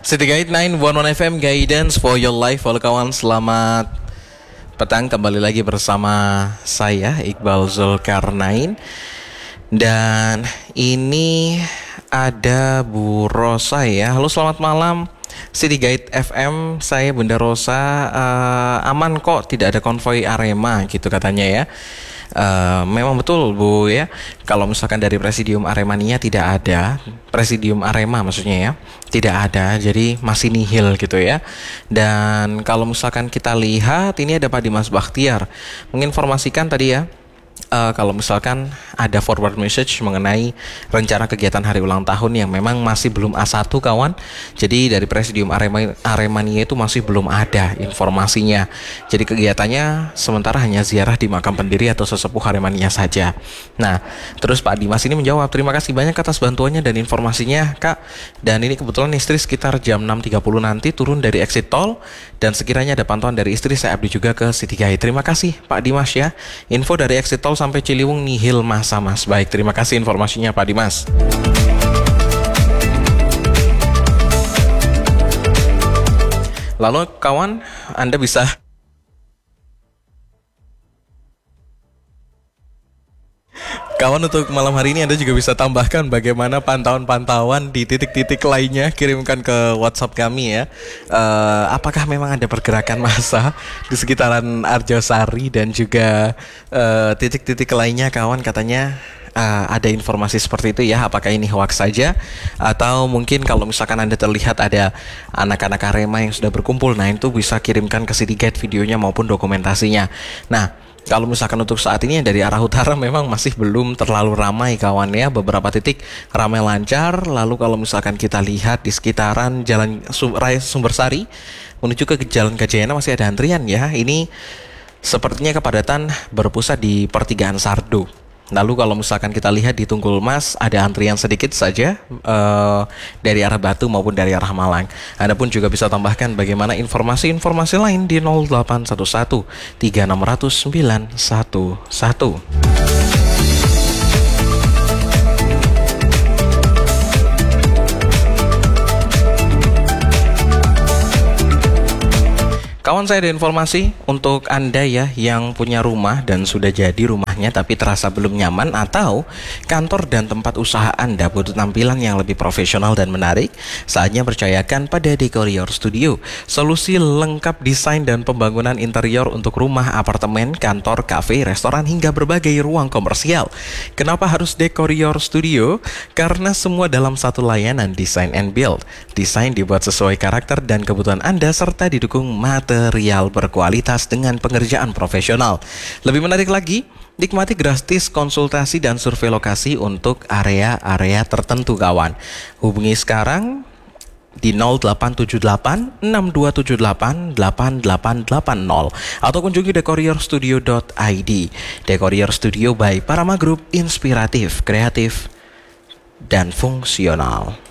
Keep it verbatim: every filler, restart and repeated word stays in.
City Guide sembilan satu satu F M, Guidance for your life. Halo kawan, selamat petang. Kembali lagi bersama saya Iqbal Zulkarnain. Dan ini ada Bu Rosa ya. Halo, selamat malam City Guide F M. Saya Bunda Rosa. uh, Aman kok, tidak ada konvoi Arema gitu katanya ya. Uh, memang betul Bu ya. Kalau misalkan dari Presidium Aremania tidak ada, Presidium Arema maksudnya ya, tidak ada, jadi masih nihil gitu ya. Dan kalau misalkan kita lihat, ini ada Pak Dimas Bakhtiar menginformasikan tadi ya, Uh, kalau misalkan ada forward message mengenai rencana kegiatan hari ulang tahun yang memang masih belum A satu kawan. Jadi dari Presidium Arema, Aremania itu masih belum ada informasinya. Jadi kegiatannya sementara hanya ziarah di makam pendiri atau sesepuh Aremania saja. Nah, terus Pak Dimas ini menjawab, terima kasih banyak atas bantuannya dan informasinya Kak. Dan ini kebetulan istri sekitar jam enam tiga puluh nanti turun dari exit tol, dan sekiranya ada pantauan dari istri saya update juga ke City Guide. Terima kasih Pak Dimas ya. Info dari exit tol sampai Ciliwung nihil masa mas. Baik, terima kasih informasinya Pak Dimas. Lalu kawan, Anda bisa Kawan, untuk malam hari ini Anda juga bisa tambahkan bagaimana pantauan-pantauan di titik-titik lainnya. Kirimkan ke WhatsApp kami ya. uh, Apakah memang ada pergerakan massa di sekitaran Arjosari dan juga uh, titik-titik lainnya kawan. Katanya uh, ada informasi seperti itu ya. Apakah ini hoax saja, atau mungkin kalau misalkan Anda terlihat ada anak-anak Arema yang sudah berkumpul, nah itu bisa kirimkan ke City Guide videonya maupun dokumentasinya. Nah, kalau misalkan untuk saat ini dari arah utara memang masih belum terlalu ramai kawan ya. Beberapa titik ramai lancar. Lalu kalau misalkan kita lihat di sekitaran Jalan Raya Sumbersari menuju ke Jalan Gajayana masih ada antrian ya. Ini sepertinya kepadatan berpusat di pertigaan Sardo. Lalu kalau misalkan kita lihat di Tunggul Mas ada antrian sedikit saja uh, dari arah Batu maupun dari arah Malang. Anda pun juga bisa tambahkan bagaimana informasi-informasi lain di nol delapan satu satu tiga enam nol nol sembilan satu satu. Kawan, saya ada informasi untuk Anda ya yang punya rumah dan sudah jadi rumahnya tapi terasa belum nyaman, atau kantor dan tempat usaha Anda butuh tampilan yang lebih profesional dan menarik. Saatnya percayakan pada Decorior Studio. Solusi lengkap desain dan pembangunan interior untuk rumah, apartemen, kantor, kafe, restoran hingga berbagai ruang komersial. Kenapa harus Decorior Studio? Karena semua dalam satu layanan design and build. Desain dibuat sesuai karakter dan kebutuhan Anda serta didukung materi material berkualitas dengan pengerjaan profesional. Lebih menarik lagi, nikmati gratis konsultasi dan survei lokasi untuk area-area tertentu kawan. Hubungi sekarang di nol delapan tujuh delapan enam dua tujuh delapan delapan delapan delapan nol atau kunjungi decorior studio dot i d. Decorior Studio by Parama Group, inspiratif, kreatif, dan fungsional.